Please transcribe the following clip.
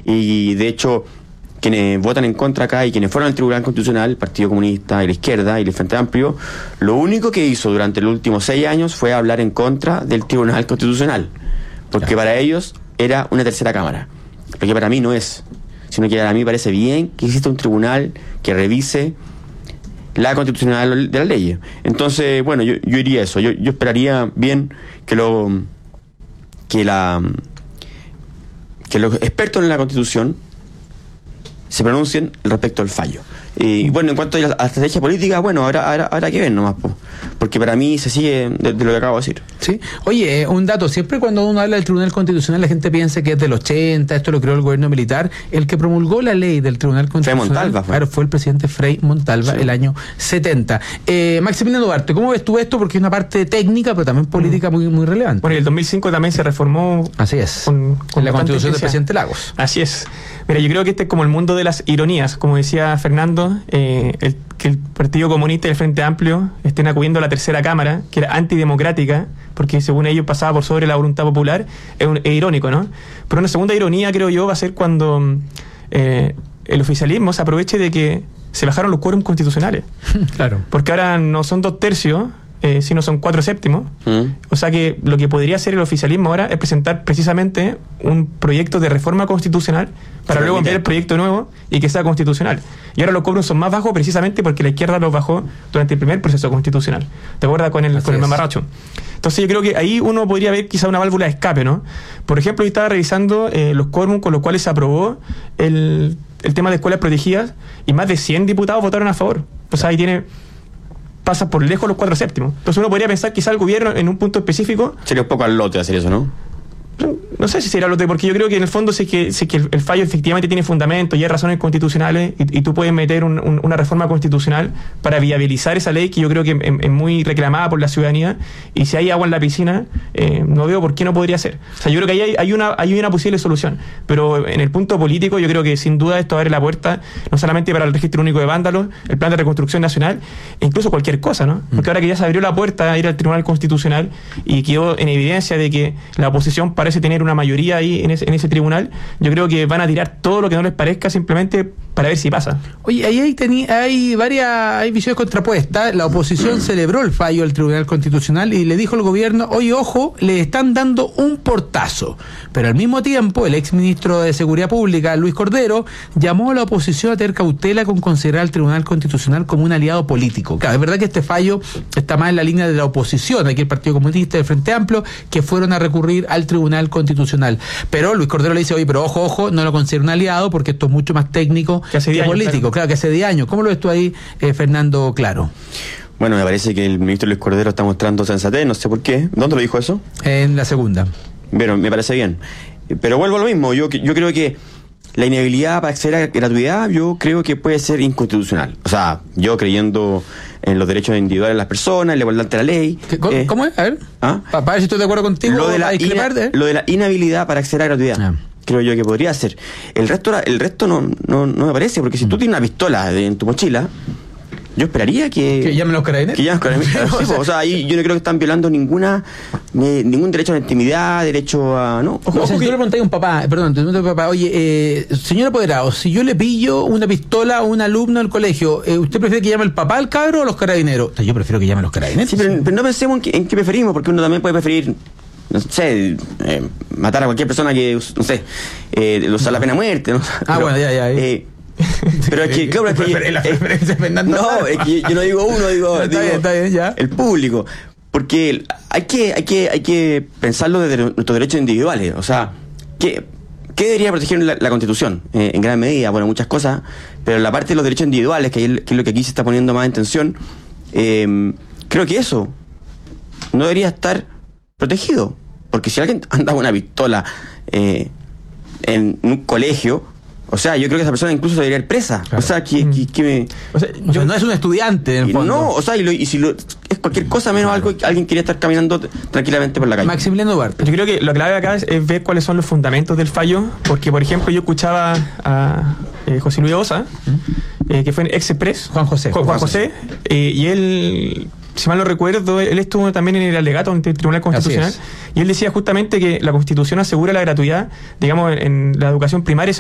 Y de hecho, quienes votan en contra acá y quienes fueron al Tribunal Constitucional, el Partido Comunista y la izquierda y el Frente Amplio, lo único que hizo durante los últimos 6 años fue hablar en contra del Tribunal Constitucional, porque para ellos era una tercera cámara, lo que para mí no es, sino que a mí me parece bien que exista un tribunal que revise la constitucionalidad de la ley. Entonces, bueno, yo diría eso, yo esperaría bien que los expertos en la Constitución se pronuncien respecto al fallo. Y bueno, en cuanto a la estrategia política, bueno, habrá que ver nomás, porque para mí se sigue de lo que acabo de decir. Sí. Oye, un dato, siempre cuando uno habla del Tribunal Constitucional la gente piensa que es del 80, esto lo creó el gobierno militar. El que promulgó la ley del Tribunal Constitucional fue el presidente Frei Montalva, el año 70. Maximiliano Duarte, ¿cómo ves tú esto? Porque es una parte técnica, pero también política muy, muy relevante. Bueno, en el 2005 también se reformó. Así es. Con la constitución del presidente Lagos. Así es. Mira, yo creo que este es como el mundo de las ironías, como decía Fernando, que el Partido Comunista y el Frente Amplio estén acudiendo a la tercera cámara, que era antidemocrática, porque según ellos pasaba por sobre la voluntad popular, es irónico, ¿no? Pero una segunda ironía, creo yo, va a ser cuando el oficialismo se aproveche de que se bajaron los quórums constitucionales. Claro. Porque ahora no son 2/3, sino son 4/7. O sea que lo que podría hacer el oficialismo ahora es presentar precisamente un proyecto de reforma constitucional para luego enviar el proyecto nuevo y que sea constitucional. Y ahora los quórums son más bajos precisamente porque la izquierda los bajó durante el primer proceso constitucional. ¿Te acuerdas con el mamarracho? Entonces yo creo que ahí uno podría ver quizá una válvula de escape, ¿no? Por ejemplo, yo estaba revisando los quórums con los cuales se aprobó el tema de escuelas protegidas y más de 100 diputados votaron a favor. O sea, ahí pasa por lejos los 4/7. Entonces uno podría pensar quizá el gobierno en un punto específico. Sería un poco al lote hacer eso, ¿no? No sé si será lo porque yo creo que en el fondo si que el fallo efectivamente tiene fundamento y hay razones constitucionales y tú puedes meter una reforma constitucional para viabilizar esa ley que yo creo que es muy reclamada por la ciudadanía, y si hay agua en la piscina, no veo por qué no podría ser. O sea, yo creo que ahí hay una posible solución, pero en el punto político yo creo que sin duda esto abre la puerta no solamente para el registro único de vándalos, el plan de reconstrucción nacional e incluso cualquier cosa, ¿no? Porque ahora que ya se abrió la puerta a ir al Tribunal Constitucional y quedó en evidencia de que la oposición parece tener una mayoría ahí en ese tribunal, yo creo que van a tirar todo lo que no les parezca simplemente para ver si pasa. Oye, ahí hay visiones contrapuestas. La oposición celebró el fallo del Tribunal Constitucional y le dijo al gobierno, oye, ojo, le están dando un portazo. Pero al mismo tiempo, el exministro de Seguridad Pública, Luis Cordero, llamó a la oposición a tener cautela con considerar al Tribunal Constitucional como un aliado político. Claro, es verdad que este fallo está más en la línea de la oposición, aquí el Partido Comunista y el Frente Amplio, que fueron a recurrir al Tribunal Constitucional. Pero Luis Cordero le dice, oye, pero ojo, no lo considero un aliado porque esto es mucho más técnico que político. Claro, que hace 10 años. ¿Cómo lo ves tú ahí, Fernando Claro? Bueno, me parece que el ministro Luis Cordero está mostrando sensatez, no sé por qué. ¿Dónde lo dijo eso? En la segunda. Pero me parece bien. Pero vuelvo a lo mismo. Yo creo que la inhabilidad para acceder a la gratuidad, yo creo que puede ser inconstitucional. O sea, yo creyendo en los derechos individuales de las personas, en la igualdad ante la ley. ¿Cómo es? A ver. Para ver si estoy de acuerdo contigo. Lo de la inhabilidad para acceder a la gratuidad. Creo yo que podría ser. El resto no me parece, porque si tú tienes una pistola en tu mochila, yo esperaría que llamen los carabineros. O sea, ahí yo no creo que están violando ningún derecho a la intimidad, derecho a... No, ojo, si tú le preguntas a un papá, oye, señor apoderado, si yo le pillo una pistola a un alumno del colegio, ¿usted prefiere que llame el papá al cabro o los carabineros? O sea, yo prefiero que llame los carabineros. Sí, pero no pensemos en qué preferimos, porque uno también puede preferir, no sé, matar a cualquier persona que, no sé, usar la pena de muerte, ¿no? Bueno, ya. Pero es que, claro, es que yo no digo uno, digo está bien, ya. El público. Porque hay que pensarlo desde nuestros derechos individuales. O sea, ¿qué debería proteger la Constitución? En gran medida, bueno, muchas cosas, pero la parte de los derechos individuales, que es lo que aquí se está poniendo más en tensión, creo que eso no debería estar protegido. Porque si alguien anda con una pistola en un colegio, o sea, yo creo que esa persona incluso debería ir presa. Claro. O sea, no es un estudiante, en el fondo. No, o sea, es cualquier cosa menos algo que alguien quería estar caminando tranquilamente por la calle. Maximiliano Duarte. Yo creo que lo clave acá es ver cuáles son los fundamentos del fallo, porque, por ejemplo, yo escuchaba a José Luis Osa, que fue en Express. Juan José. Y él, si mal no recuerdo, él estuvo también en el alegato ante el Tribunal Constitucional, y él decía justamente que la Constitución asegura la gratuidad, digamos, en la educación primaria y